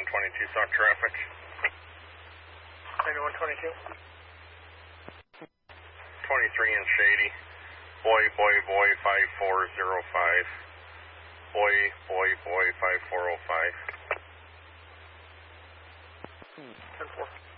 9122 south traffic. 9122. 23 in Shady. Boy 5405. Boy 5405. 10-4.